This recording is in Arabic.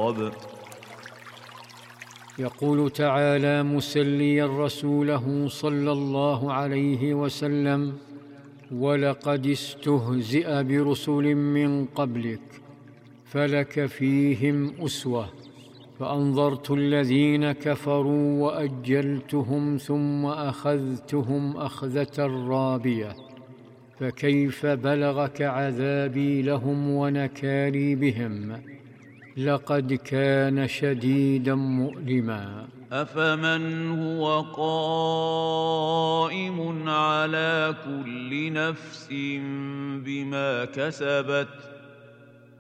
يغضب. يقول تعالى مسليا رسوله صلى الله عليه وسلم: ولقد استهزئ برسل من قبلك فلك فيهم أسوة، فأنظرت الذين كفروا وأجلتهم ثم أخذتهم أخذة رابية، فكيف بلغك عذابي لهم ونكالي بهم، لقد كان شديدا مؤلما. أفمن هو قائم على كل نفس بما كسبت